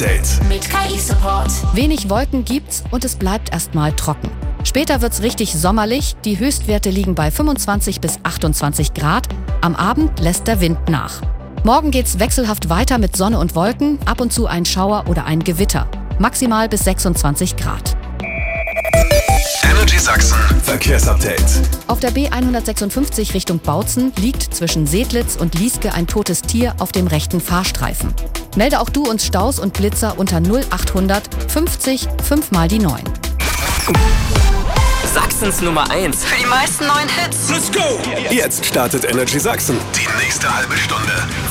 Mit KI-Support. Wenig Wolken gibt's und es bleibt erstmal trocken. Später wird's richtig sommerlich. Die Höchstwerte liegen bei 25 bis 28 Grad. Am Abend lässt der Wind nach. Morgen geht's wechselhaft weiter mit Sonne und Wolken, ab und zu ein Schauer oder ein Gewitter. Maximal bis 26 Grad. Energy Sachsen Verkehrsupdate. Auf der B156 Richtung Bautzen liegt zwischen Sedlitz und Lieske ein totes Tier auf dem rechten Fahrstreifen. Melde auch du uns Staus und Blitzer unter 0800 50 5 mal die 9. Sachsens Nummer 1. Für die meisten neuen Hits. Let's go! Jetzt startet Energy Sachsen. Die nächste halbe Stunde